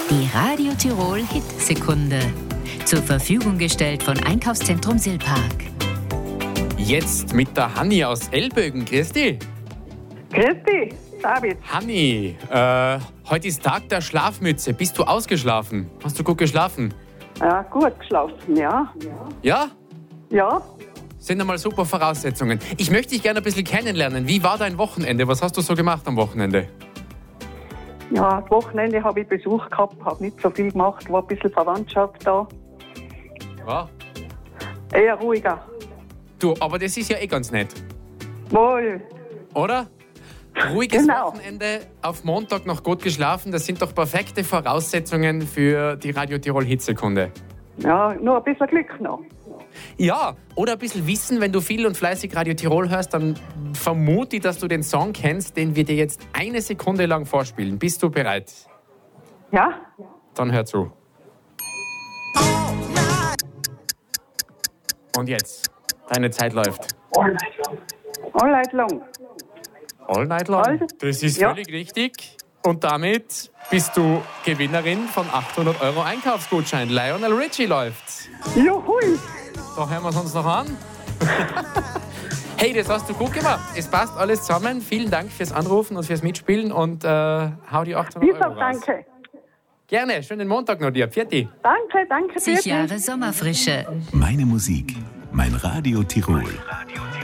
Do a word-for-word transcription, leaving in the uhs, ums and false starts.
Die Radio Tirol Hitsekunde. Zur Verfügung gestellt von Einkaufszentrum Silpark. Jetzt mit der Hanni aus Elbögen. Grüß dich. Grüß dich, David. Hanni, äh, heute ist Tag der Schlafmütze. Bist du ausgeschlafen? Hast du gut geschlafen? Ja, gut geschlafen, ja. Ja? Ja, Sind einmal super Voraussetzungen. Ich möchte dich gerne ein bisschen kennenlernen. Wie war dein Wochenende? Was hast du so gemacht am Wochenende? ja, am Wochenende habe ich Besuch gehabt, habe nicht so viel gemacht, war ein bisschen Verwandtschaft da. Ja. Eher ruhiger. Du, aber das ist ja eh ganz nett, Wohl, oder? Ruhiges Genau. Wochenende, auf Montag noch gut geschlafen. Das sind doch perfekte Voraussetzungen für die Radio Tirol Hitsekunde. ja, nur ein bisschen Glück noch. Ja, oder ein bisschen Wissen, wenn du viel und fleißig Radio Tirol hörst, dann vermute ich, dass du den Song kennst, den wir dir jetzt eine Sekunde lang vorspielen. Bist du bereit? Ja? Dann hör zu. Und jetzt, deine Zeit läuft. All night long. All night long. All- Das ist Ja. völlig richtig. Und damit bist du Gewinnerin von achthundert Euro Einkaufsgutschein. Lionel Richie läuft. Juhui! Da hören wir es uns noch an. Hey, das hast du gut gemacht. Es passt alles zusammen. Vielen Dank fürs Anrufen und fürs Mitspielen und äh, hau die achthundert Wieso, Euro raus. danke. Gerne, schönen Montag noch dir. Pfiat. Danke, danke. zig bitte. Jahre Sommerfrische. Meine Musik, mein Radio Tirol.